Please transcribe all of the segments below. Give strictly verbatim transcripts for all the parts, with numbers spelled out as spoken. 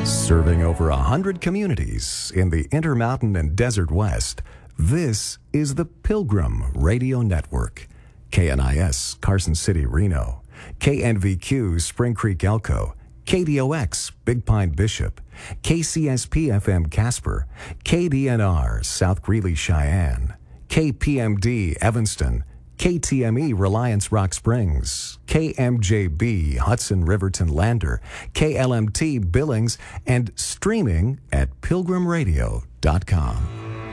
Serving over a hundred communities in the Intermountain and Desert West, this is the Pilgrim Radio Network. K N I S, Carson City, Reno. K N V Q, Spring Creek, Elko. K D O X, Big Pine, Bishop. K C S P F M, Casper. K D N R, South Greeley, Cheyenne. K P M D, Evanston. K T M E, Reliance Rock Springs. K M J B, Hudson Riverton Lander. K L M T, Billings, and streaming at pilgrim radio dot com.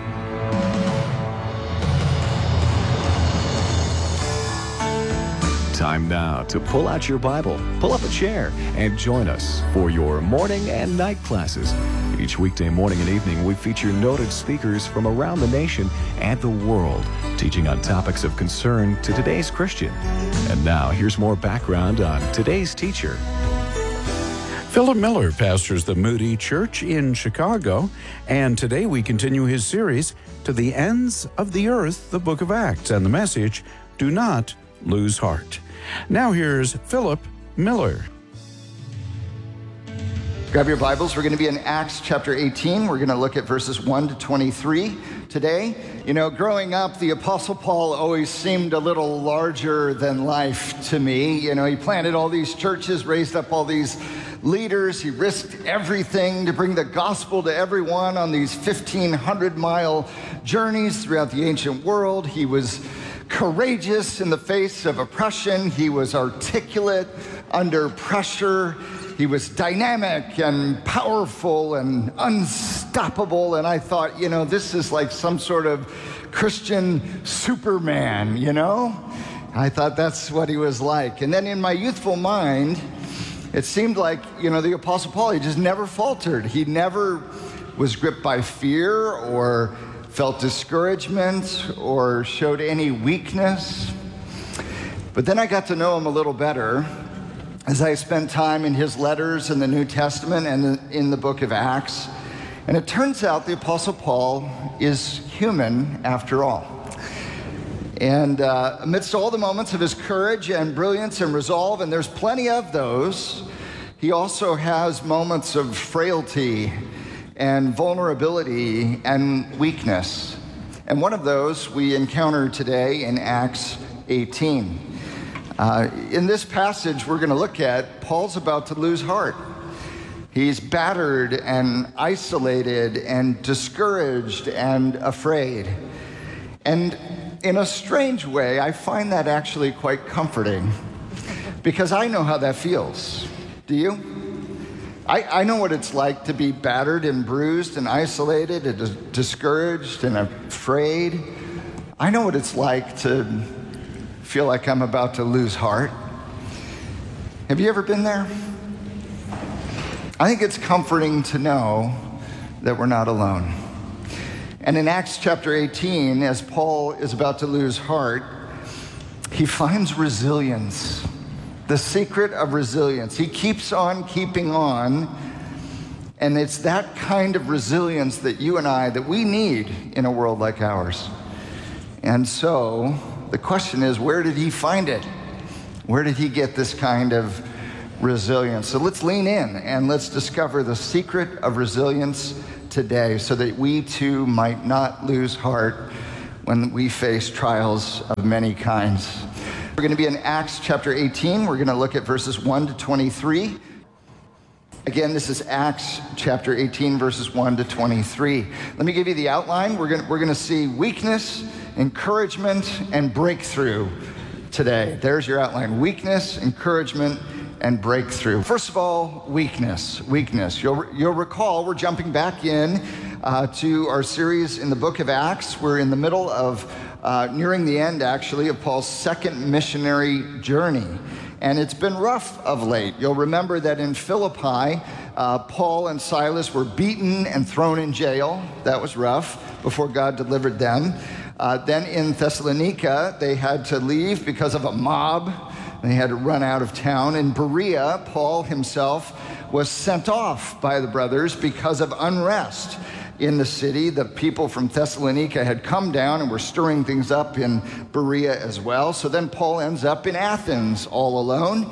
Time now to pull out your Bible, pull up a chair, and join us for your morning and night classes. Each weekday morning and evening, we feature noted speakers from around the nation and the world, teaching on topics of concern to today's Christian. And now, here's more background on today's teacher. Philip Miller pastors the Moody Church in Chicago, and today we continue his series, To the Ends of the Earth, the Book of Acts, and the message, Do Not Lose Heart. Now here's Philip Miller. Grab your Bibles. We're going to be in Acts chapter eighteen. We're going to look at verses one to twenty-three today. You know, growing up, the Apostle Paul always seemed a little larger than life to me. You know, he planted all these churches, raised up all these leaders. He risked everything to bring the gospel to everyone on these fifteen hundred mile journeys throughout the ancient world. He was courageous in the face of oppression. He was articulate under pressure. He was dynamic and powerful and unstoppable. And I thought, you know, this is like some sort of Christian Superman, you know? I thought that's what he was like. And then in my youthful mind, it seemed like, you know, the Apostle Paul, he just never faltered. He never was gripped by fear or felt discouragement or showed any weakness. But then I got to know him a little better as I spent time in his letters in the New Testament and in the book of Acts. And it turns out the Apostle Paul is human after all. And uh, amidst all the moments of his courage and brilliance and resolve, and there's plenty of those, he also has moments of frailty and vulnerability and weakness. And one of those we encounter today in Acts eighteen. Uh, in this passage we're going to look at, Paul's about to lose heart. He's battered and isolated and discouraged and afraid. And in a strange way, I find that actually quite comforting, because I know how that feels. Do you? I, I know what it's like to be battered and bruised and isolated and dis- discouraged and afraid. I know what it's like to feel like I'm about to lose heart. Have you ever been there? I think it's comforting to know that we're not alone. And in Acts chapter eighteen, as Paul is about to lose heart, he finds resilience. The secret of resilience. He keeps on keeping on, and it's that kind of resilience that you and I, that we need in a world like ours. And so the question is, where did he find it? Where did he get this kind of resilience? So let's lean in and let's discover the secret of resilience today, so that we too might not lose heart when we face trials of many kinds. We're going to be in Acts chapter eighteen. We're going to look at verses one to twenty-three. Again, this is Acts chapter eighteen, verses one to twenty-three. Let me give you the outline. We're going to, we're going to see weakness, encouragement, and breakthrough today. There's your outline. Weakness, encouragement, and breakthrough. First of all, weakness. Weakness. You'll, you'll recall we're jumping back in uh, to our series in the book of Acts. We're in the middle of Uh, nearing the end, actually, of Paul's second missionary journey. And it's been rough of late. You'll remember that in Philippi, uh, Paul and Silas were beaten and thrown in jail. That was rough, before God delivered them. Uh, then in Thessalonica, they had to leave because of a mob. They had to run out of town. In Berea, Paul himself was sent off by the brothers because of unrest in the city. The people from Thessalonica had come down and were stirring things up in Berea as well. So then Paul ends up in Athens all alone.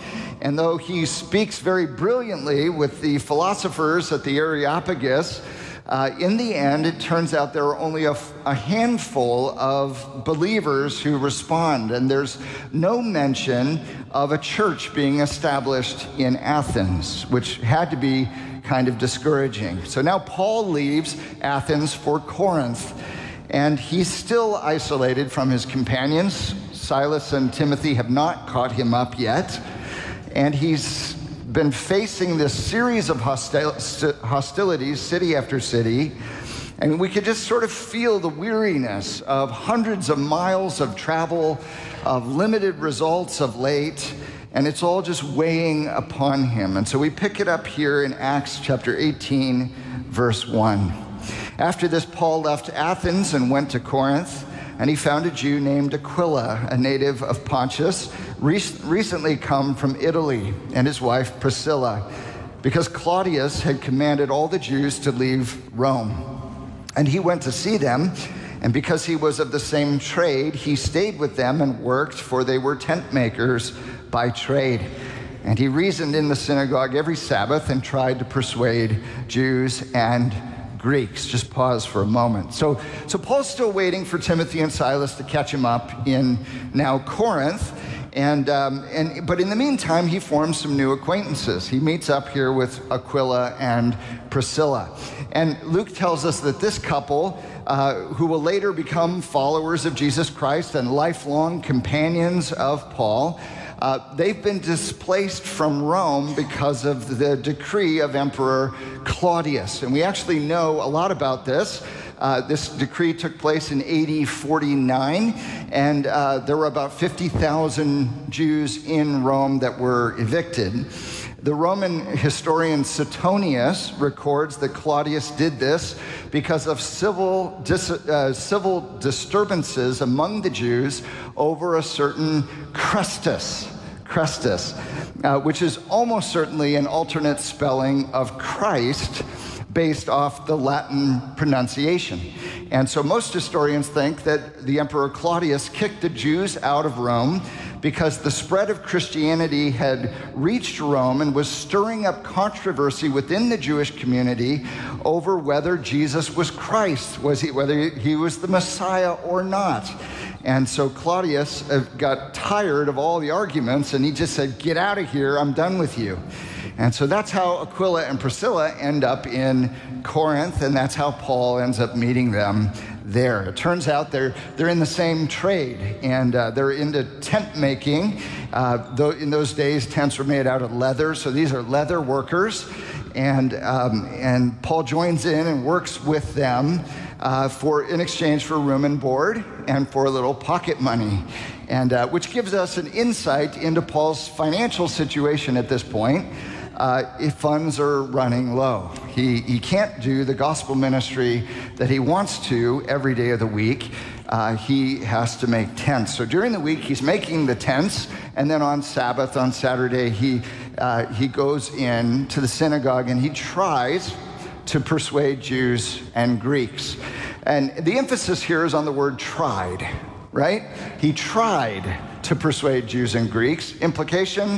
And though he speaks very brilliantly with the philosophers at the Areopagus, uh, in the end, it turns out there are only a, a handful of believers who respond. And there's no mention of a church being established in Athens, which had to be kind of discouraging. So now Paul leaves Athens for Corinth, and he's still isolated from his companions. Silas and Timothy have not caught him up yet, and he's been facing this series of hostil- hostilities, city after city, and we could just sort of feel the weariness of hundreds of miles of travel, of limited results of late, and it's all just weighing upon him. And so we pick it up here in Acts chapter eighteen, verse one. After this, Paul left Athens and went to Corinth, and he found a Jew named Aquila, a native of Pontus, re- recently come from Italy, and his wife Priscilla, because Claudius had commanded all the Jews to leave Rome. And he went to see them, and because he was of the same trade, he stayed with them and worked, for they were tent makers by trade. And he reasoned in the synagogue every Sabbath and tried to persuade Jews and Greeks. Just pause for a moment. So, so Paul's still waiting for Timothy and Silas to catch him up in now Corinth. And, um, and but in the meantime, he forms some new acquaintances. He meets up here with Aquila and Priscilla. And Luke tells us that this couple, uh, who will later become followers of Jesus Christ and lifelong companions of Paul, Uh, they've been displaced from Rome because of the decree of Emperor Claudius. And we actually know a lot about this. Uh, this decree took place in A D forty-nine, and uh, there were about fifty thousand Jews in Rome that were evicted. The Roman historian Suetonius records that Claudius did this because of civil dis- uh, civil disturbances among the Jews over a certain Christus, Christus, uh, which is almost certainly an alternate spelling of Christ based off the Latin pronunciation. And so most historians think that the Emperor Claudius kicked the Jews out of Rome because the spread of Christianity had reached Rome and was stirring up controversy within the Jewish community over whether Jesus was Christ, was he, whether he was the Messiah or not. And so Claudius got tired of all the arguments, and he just said, "Get out of here, I'm done with you." And so that's how Aquila and Priscilla end up in Corinth, and that's how Paul ends up meeting them there. It turns out they're they're in the same trade, and uh, they're into tent making. Uh, though in those days, tents were made out of leather, so these are leather workers, and um, and Paul joins in and works with them uh, for in exchange for room and board and for a little pocket money, and uh, which gives us an insight into Paul's financial situation at this point. Uh, if funds are running low. He, he can't do the gospel ministry that he wants to every day of the week. Uh, he has to make tents. So during the week, he's making the tents, and then on Sabbath, on Saturday, he, uh, he goes in to the synagogue and he tries to persuade Jews and Greeks. And the emphasis here is on the word tried, right? He tried to persuade Jews and Greeks. Implication: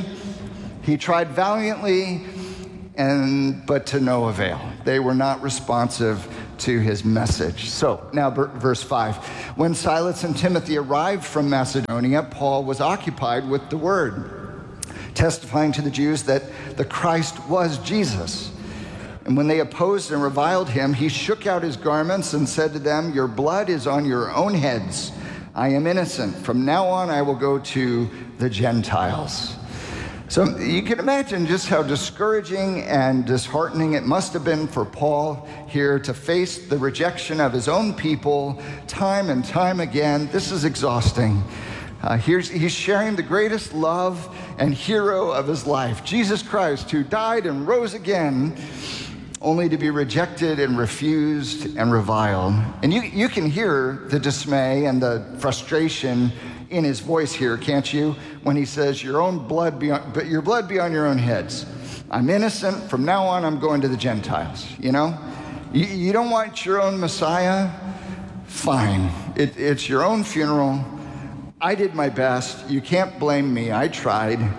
he tried valiantly, and but to no avail. They were not responsive to his message. So now verse five. When Silas and Timothy arrived from Macedonia, Paul was occupied with the word, testifying to the Jews that the Christ was Jesus. And when they opposed and reviled him, he shook out his garments and said to them, "Your blood is on your own heads. I am innocent. From now on, I will go to the Gentiles." So you can imagine just how discouraging and disheartening it must have been for Paul here to face the rejection of his own people time and time again. This is exhausting. Uh, here's, he's sharing the greatest love and hero of his life, Jesus Christ, who died and rose again, only to be rejected and refused and reviled. And you, you can hear the dismay and the frustration in his voice here, can't you? When he says, "Your own blood be on, but your blood be on your own heads. I'm innocent. From now on, I'm going to the Gentiles." You know, you, you don't want your own Messiah? Fine. It, it's your own funeral. I did my best. You can't blame me. I tried.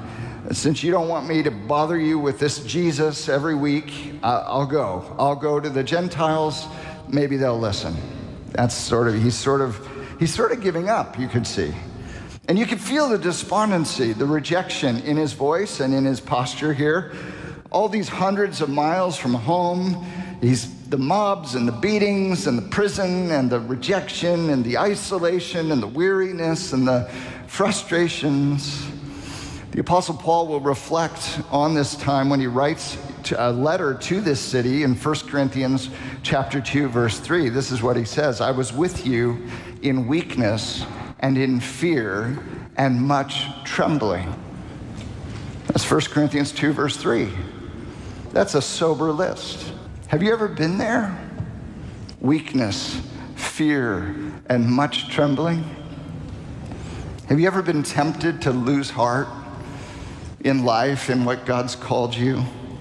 Since you don't want me to bother you with this Jesus every week, uh, I'll go. I'll go to the Gentiles. Maybe they'll listen. That's sort of, he's sort of, he's sort of giving up, you could see. And you could feel the despondency, the rejection in his voice and in his posture here. All these hundreds of miles from home, he's the mobs and the beatings and the prison and the rejection and the isolation and the weariness and the frustrations. The Apostle Paul will reflect on this time when he writes a letter to this city in First Corinthians chapter two, verse three. This is what he says: I was with you in weakness and in fear and much trembling. That's First Corinthians two, verse three. That's a sober list. Have you ever been there? Weakness, fear, and much trembling. Have you ever been tempted to lose heart in life, in what God's called you?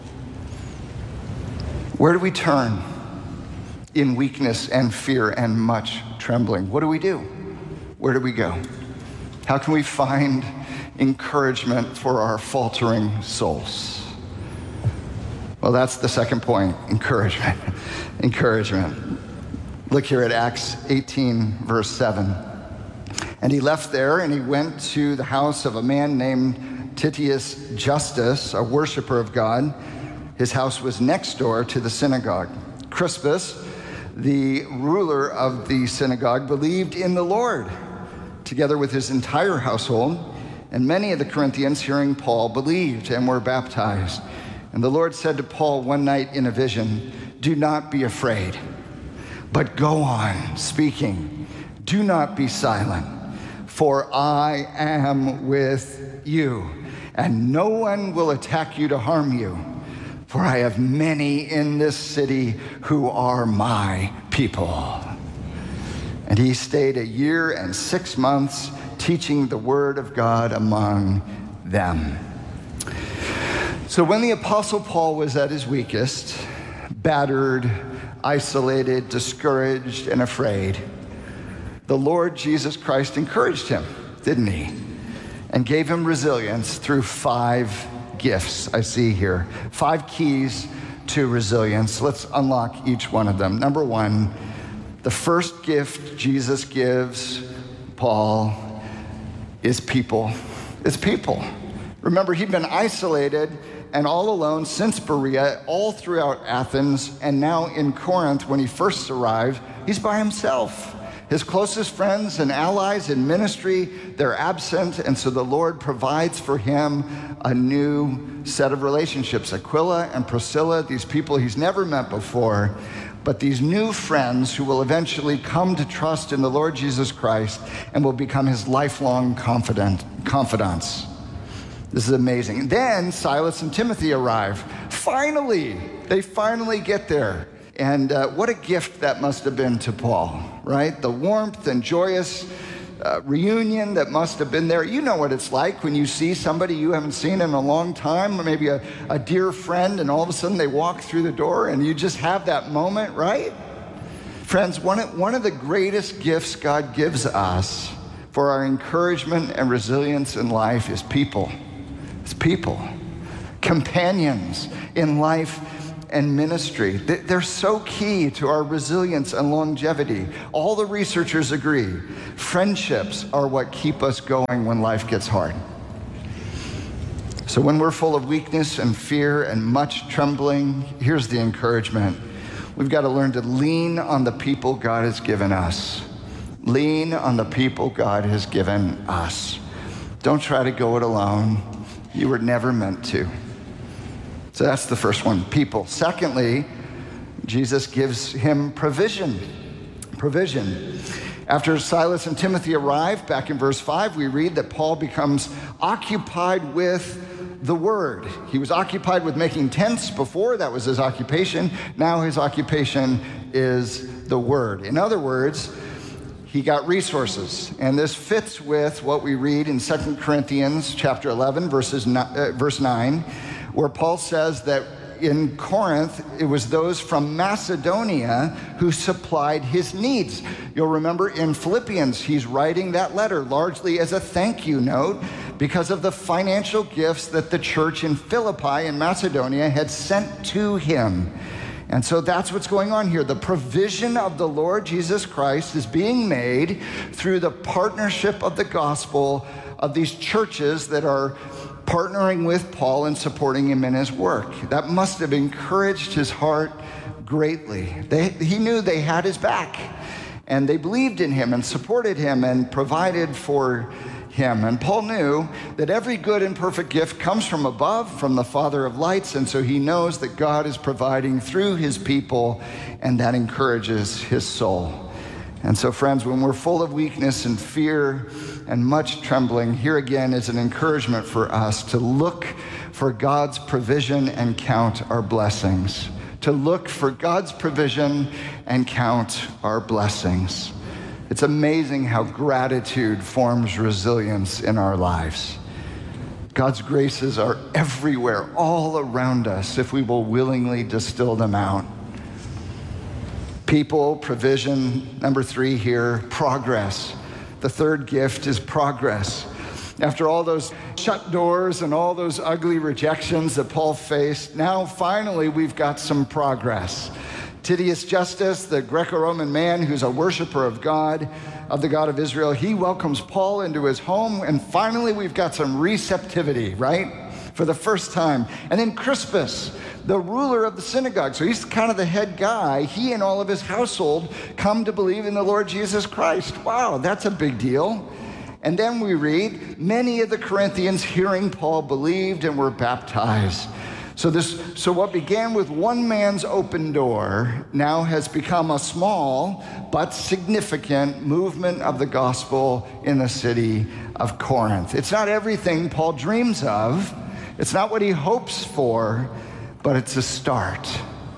Where do we turn in weakness and fear and much trembling? What do we do? Where do we go? How can we find encouragement for our faltering souls? Well, that's the second point, encouragement. Encouragement. Look here at Acts eighteen, verse seven. And he left there and he went to the house of a man named Titius Justus, a worshiper of God. His house was next door to the synagogue. Crispus, the ruler of the synagogue, believed in the Lord, together with his entire household. And many of the Corinthians, hearing Paul, believed and were baptized. And the Lord said to Paul one night in a vision, do not be afraid, but go on speaking. Do not be silent, for I am with you, and no one will attack you to harm you. For I have many in this city who are my people. And he stayed a year and six months teaching the word of God among them. So when the Apostle Paul was at his weakest, battered, isolated, discouraged, and afraid, the Lord Jesus Christ encouraged him, didn't he? And gave him resilience through five gifts I see here. Five keys to resilience. Let's unlock each one of them. Number one, the first gift Jesus gives Paul is people. It's people. Remember, he'd been isolated and all alone since Berea, all throughout Athens, and now in Corinth when he first arrived, he's by himself. His closest friends and allies in ministry, they're absent, and so the Lord provides for him a new set of relationships. Aquila and Priscilla, these people he's never met before, but these new friends who will eventually come to trust in the Lord Jesus Christ and will become his lifelong confidant, confidants. This is amazing. And then Silas and Timothy arrive. Finally, they finally get there. And uh, what a gift that must have been to Paul, right? The warmth and joyous uh, reunion that must have been there. You know what it's like when you see somebody you haven't seen in a long time, or maybe a, a dear friend, and all of a sudden they walk through the door and you just have that moment, right? Friends, one of, one of the greatest gifts God gives us for our encouragement and resilience in life is people. It's people, companions in life and ministry. They're so key to our resilience and longevity. All the researchers agree. Friendships are what keep us going when life gets hard. So when we're full of weakness and fear and much trembling, here's the encouragement. We've got to learn to lean on the people God has given us. Lean on the people God has given us. Don't try to go it alone. You were never meant to. So that's the first one, people. Secondly, Jesus gives him provision. Provision. After Silas and Timothy arrive, back in verse five, we read that Paul becomes occupied with the word. He was occupied with making tents before. That was his occupation. Now his occupation is the word. In other words, he got resources. And this fits with what we read in Second Corinthians chapter eleven, verses uh, verse nine, where Paul says that in Corinth, it was those from Macedonia who supplied his needs. You'll remember in Philippians, he's writing that letter largely as a thank you note because of the financial gifts that the church in Philippi in Macedonia had sent to him. And so that's what's going on here. The provision of the Lord Jesus Christ is being made through the partnership of the gospel of these churches that are partnering with Paul and supporting him in his work. That must have encouraged his heart greatly. They, he knew they had his back, and they believed in him and supported him and provided for him. And Paul knew that every good and perfect gift comes from above, from the Father of lights, and so he knows that God is providing through his people, and that encourages his soul. And so, friends, when we're full of weakness and fear and much trembling, here again is an encouragement for us to look for God's provision and count our blessings. To look for God's provision and count our blessings. It's amazing how gratitude forms resilience in our lives. God's graces are everywhere, all around us, if we will willingly distill them out. People, provision. Number three here, progress. The third gift is progress. After all those shut doors and all those ugly rejections that Paul faced, now finally we've got some progress. Titius Justus, the Greco-Roman man who's a worshiper of God, of the God of Israel, he welcomes Paul into his home, and finally we've got some receptivity, right? For the first time. And then Crispus, the ruler of the synagogue, so he's kind of the head guy, he and all of his household come to believe in the Lord Jesus Christ. Wow, that's a big deal. And then we read, many of the Corinthians hearing Paul believed and were baptized. So this, so what began with one man's open door now has become a small but significant movement of the gospel in the city of Corinth. It's not everything Paul dreams of. It's not what he hopes for, but it's a start.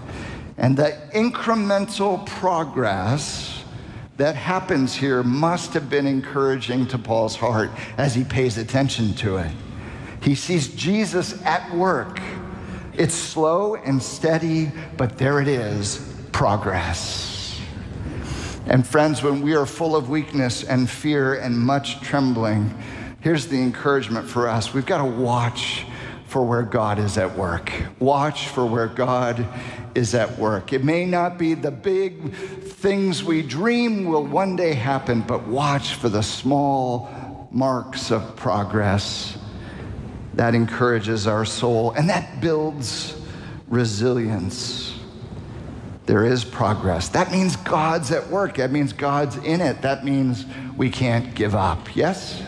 And the incremental progress that happens here must have been encouraging to Paul's heart as he pays attention to it. He sees Jesus at work. It's slow and steady, but there it is, progress. And friends, when we are full of weakness and fear and much trembling, here's the encouragement for us. We've got to watch for where God is at work. Watch for where God is at work. It may not be the big things we dream will one day happen, but watch for the small marks of progress. That encourages our soul, and that builds resilience. There is progress. That means God's at work. That means God's in it. That means we can't give up. Yes?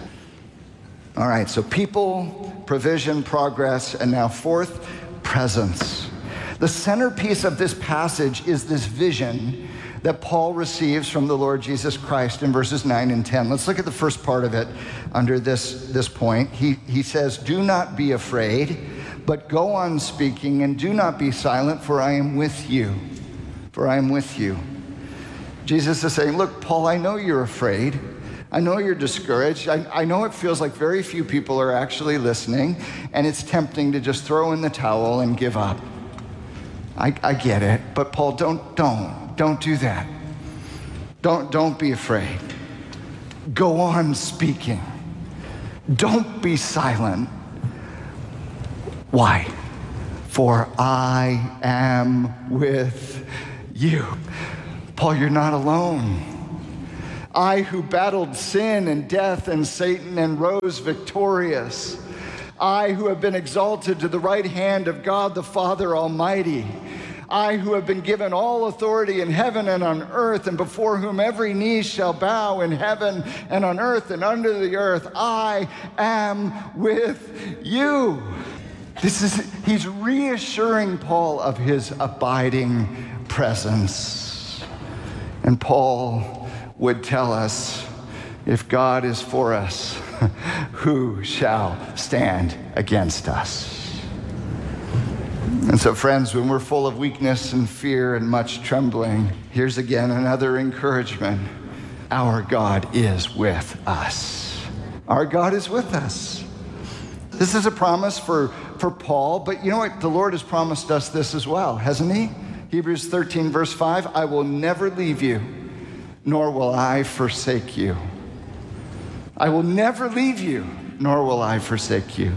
All right, so people, provision, progress, and now fourth, presence. The centerpiece of this passage is this vision that Paul receives from the Lord Jesus Christ in verses nine and ten. Let's look at the first part of it under this, this point. He, he says, do not be afraid, but go on speaking, and do not be silent, for I am with you. For I am with you. Jesus is saying, look, Paul, I know you're afraid. I know you're discouraged. I, I know it feels like very few people are actually listening, and it's tempting to just throw in the towel and give up. I, I get it, but Paul, don't, don't. Don't do that. Don't, don't be afraid. Go on speaking. Don't be silent. Why? For I am with you. Paul, you're not alone. I who battled sin and death and Satan and rose victorious. I who have been exalted to the right hand of God the Father Almighty. I who have been given all authority in heaven and on earth, and before whom every knee shall bow in heaven and on earth and under the earth, I am with you. This is, he's reassuring Paul of his abiding presence. And Paul would tell us, if God is for us, who shall stand against us? And so, friends, when we're full of weakness and fear and much trembling, here's again another encouragement. Our God is with us. Our God is with us. This is a promise for, for Paul, but you know what? The Lord has promised us this as well, hasn't he? Hebrews thirteen, verse five, I will never leave you, nor will I forsake you. I will never leave you, nor will I forsake you.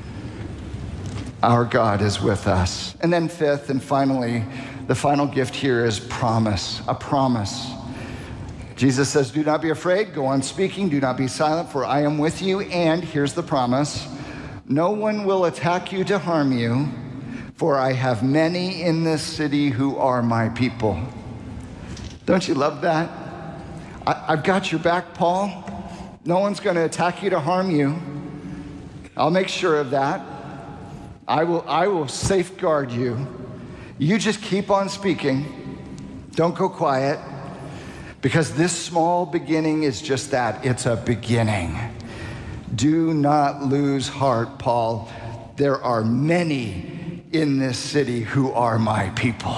Our God is with us. And then fifth and finally, the final gift here is promise, a promise. Jesus says, do not be afraid, go on speaking, do not be silent, for I am with you. And here's the promise, no one will attack you to harm you, for I have many in this city who are my people. Don't you love that? I, I've got your back, Paul. No one's going to attack you to harm you. I'll make sure of that. I will, I will safeguard you. You just keep on speaking. Don't go quiet. Because this small beginning is just that. It's a beginning. Do not lose heart, Paul. There are many in this city who are my people.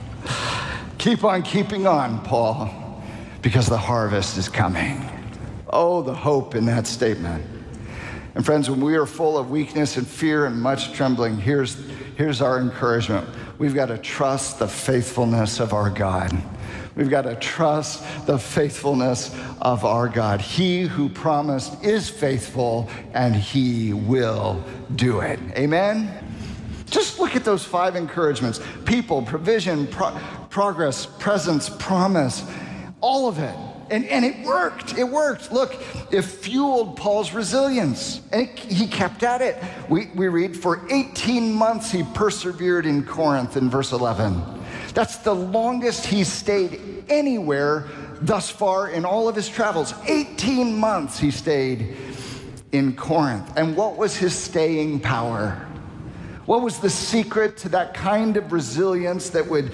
Keep on keeping on, Paul, because the harvest is coming. Oh, the hope in that statement. And friends, when we are full of weakness and fear and much trembling, here's, here's our encouragement. We've got to trust the faithfulness of our God. We've got to trust the faithfulness of our God. He who promised is faithful, and he will do it. Amen? Just look at those five encouragements. People, provision, pro- progress, presence, promise, all of it. And, and it worked. It worked. Look, it fueled Paul's resilience. And it, he kept at it. We, we read, for eighteen months he persevered in Corinth in verse eleven. That's the longest he stayed anywhere thus far in all of his travels. eighteen months he stayed in Corinth. And what was his staying power? What was the secret to that kind of resilience that would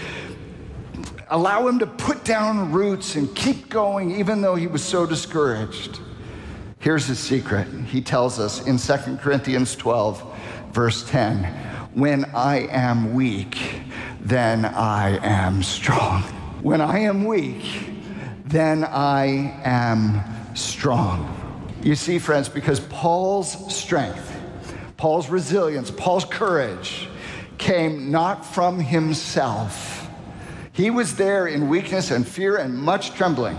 allow him to put down roots and keep going even though he was so discouraged? Here's his secret. He tells us in Second Corinthians twelve, verse ten, when I am weak, then I am strong. When I am weak, then I am strong. You see, friends, because Paul's strength, Paul's resilience, Paul's courage came not from himself. He was there in weakness and fear and much trembling.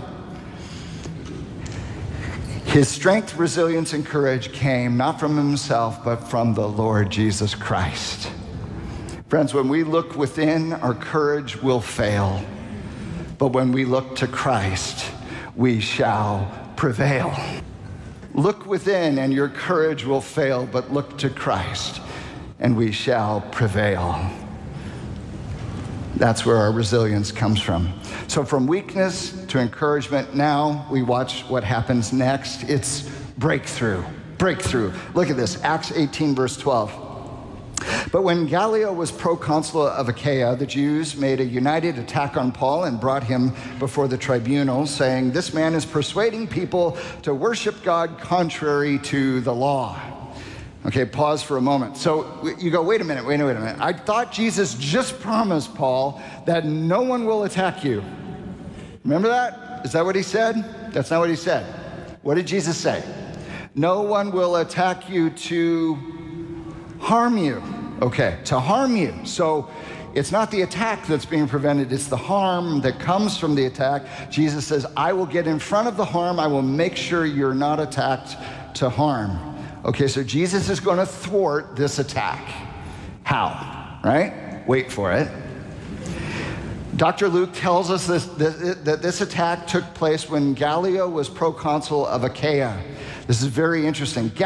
His strength, resilience, and courage came not from himself, but from the Lord Jesus Christ. Friends, when we look within, our courage will fail. But when we look to Christ, we shall prevail. Look within and your courage will fail, but look to Christ and we shall prevail. That's where our resilience comes from. So from weakness to encouragement, now we watch what happens next. It's breakthrough, breakthrough. Look at this, Acts eighteen, verse twelve. But when Gallio was proconsul of Achaia, the Jews made a united attack on Paul and brought him before the tribunal, saying, this man is persuading people to worship God contrary to the law. Okay, pause for a moment. So you go, wait a minute, wait a minute, wait a minute. I thought Jesus just promised Paul that no one will attack you. Remember that? Is that what he said? That's not what he said. What did Jesus say? No one will attack you to harm you. Okay, to harm you. So it's not the attack that's being prevented, it's the harm that comes from the attack. Jesus says, I will get in front of the harm. I will make sure you're not attacked to harm. Okay, so Jesus is going to thwart this attack. How? Right? Wait for it. Doctor Luke tells us this, that this attack took place when Gallio was proconsul of Achaia. This is very interesting.